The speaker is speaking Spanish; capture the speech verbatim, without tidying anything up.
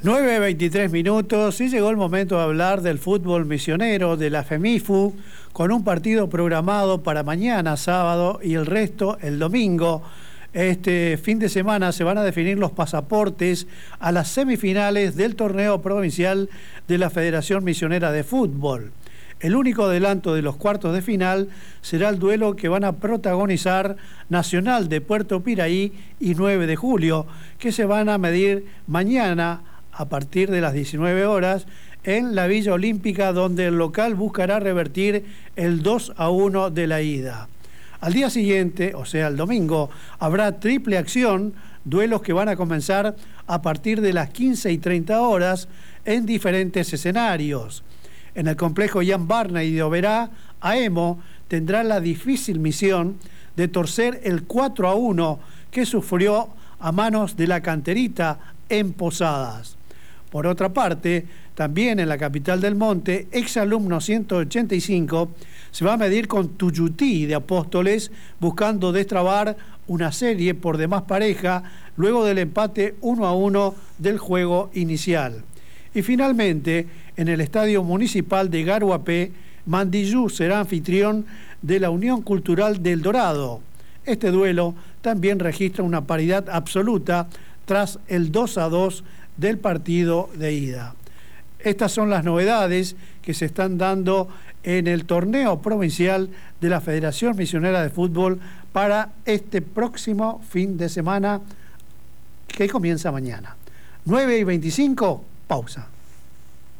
nueve veintitrés minutos y llegó el momento de hablar del fútbol misionero, de la FEMIFU, con un partido programado para mañana sábado y el resto el domingo. Este fin de semana se van a definir los pasaportes a las semifinales del torneo provincial de la Federación Misionera de Fútbol. El único adelanto de los cuartos de final será el duelo que van a protagonizar Nacional de Puerto Piraí y nueve de julio, que se van a medir mañana a partir de las diecinueve horas en la Villa Olímpica, donde el local buscará revertir el dos a uno de la ida. Al día siguiente, o sea el domingo, habrá triple acción, duelos que van a comenzar a partir de las quince y treinta horas en diferentes escenarios. En el complejo Jan Barney de Oberá, Aemo tendrá la difícil misión de torcer el cuatro a uno que sufrió a manos de la Canterita en Posadas. Por otra parte, también en la capital del Monte, Exalumno ciento ochenta y cinco se va a medir con Tuyutí de Apóstoles, buscando destrabar una serie por demás pareja luego del empate uno a uno del juego inicial. Y finalmente, en el Estadio Municipal de Garuapé, Mandillú será anfitrión de la Unión Cultural del Dorado. Este duelo también registra una paridad absoluta tras el dos a dos del partido de ida. Estas son las novedades que se están dando en el torneo provincial de la Federación Misionera de Fútbol para este próximo fin de semana que comienza mañana. nueve y veinticinco, pausa.